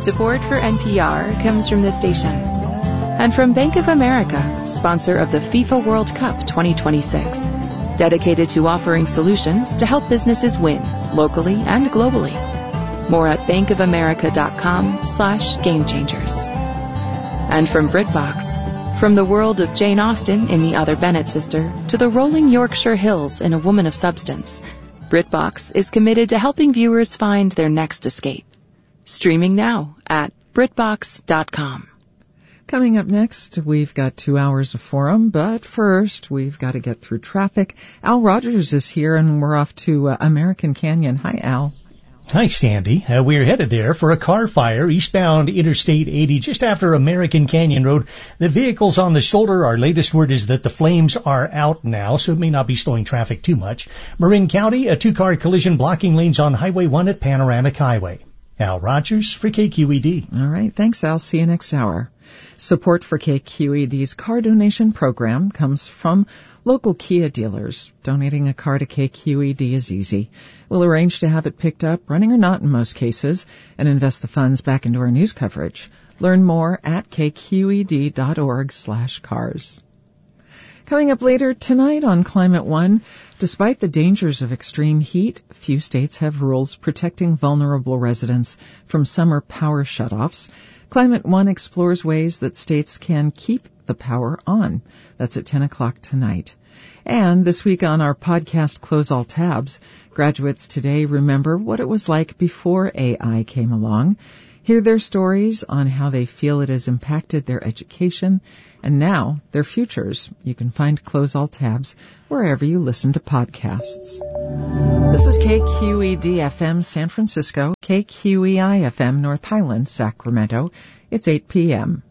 Support for NPR comes from this station and from Bank of America, sponsor of the FIFA World Cup 2026, dedicated to offering solutions to help businesses win locally and globally. More at bankofamerica.com/gamechangers. And from BritBox, from the world of Jane Austen in The Other Bennet Sister to the rolling Yorkshire Hills in A Woman of Substance, BritBox is committed to helping viewers find their next escape. Streaming now at BritBox.com. Coming up next, we've got 2 hours of forum, but first we've got to get through traffic. Al Rogers is here, and we're off to American Canyon. Hi, Al. Hi, Sandy. We're headed there for a car fire eastbound Interstate 80 just after American Canyon Road. The vehicle's on the shoulder. Our latest word is that the flames are out now, so it may not be slowing traffic too much. Marin County, a 2-car collision blocking lanes on Highway 1 at Panoramic Highway. Al Rogers for KQED. All right. Thanks, Al. See you next hour. Support for KQED's car donation program comes from local Kia dealers. Donating a car to KQED is easy. We'll arrange to have it picked up, running or not in most cases, and invest the funds back into our news coverage. Learn more at kqed.org/cars. Coming up later tonight on Climate One, despite the dangers of extreme heat, few states have rules protecting vulnerable residents from summer power shutoffs. Climate One explores ways that states can keep the power on. That's at 10 o'clock tonight. And this week on our podcast Close All Tabs, graduates today remember what it was like before AI came along. Hear their stories on how they feel it has impacted their education and now their futures. You can find Close All Tabs wherever you listen to podcasts. This is KQED-FM San Francisco, KQEI-FM North Highlands, Sacramento. It's 8 p.m.